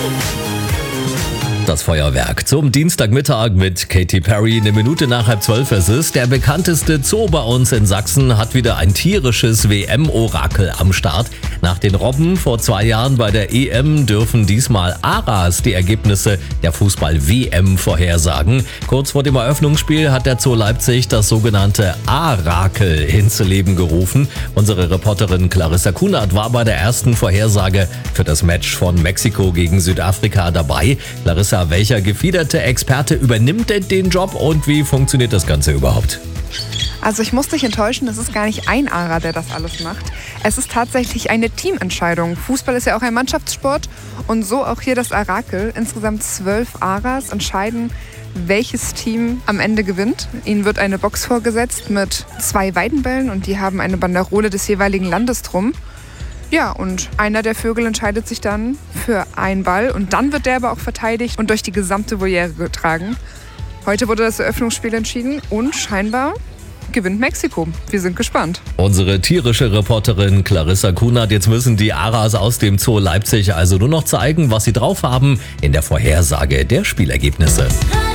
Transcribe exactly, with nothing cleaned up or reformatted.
Das Feuerwerk zum Dienstagmittag mit Katy Perry. Eine Minute nach halb zwölf ist es. Der bekannteste Zoo bei uns in Sachsen hat wieder ein tierisches W M-Orakel am Start. Nach den Robben vor zwei Jahren bei der E M dürfen diesmal Aras die Ergebnisse der Fußball-W M vorhersagen. Kurz vor dem Eröffnungsspiel hat der Zoo Leipzig das sogenannte A-Rakel ins Leben gerufen. Unsere Reporterin Clarissa Kunert war bei der ersten Vorhersage für das Match von Mexiko gegen Südafrika dabei. Clarissa, welcher gefiederte Experte übernimmt denn den Job und wie funktioniert das Ganze überhaupt? Also ich muss dich enttäuschen, es ist gar nicht ein Ara, der das alles macht. Es ist tatsächlich eine Teamentscheidung. Fußball ist ja auch ein Mannschaftssport und so auch hier das Orakel. Insgesamt zwölf Aras entscheiden, welches Team am Ende gewinnt. Ihnen wird eine Box vorgesetzt mit zwei Weidenbällen und die haben eine Banderole des jeweiligen Landes drum. Ja, und einer der Vögel entscheidet sich dann für einen Ball und dann wird der aber auch verteidigt und durch die gesamte Voliere getragen. Heute wurde das Eröffnungsspiel entschieden und scheinbar gewinnt Mexiko. Wir sind gespannt. Unsere tierische Reporterin Clarissa Kunert. Jetzt müssen die Aras aus dem Zoo Leipzig also nur noch zeigen, was sie drauf haben in der Vorhersage der Spielergebnisse.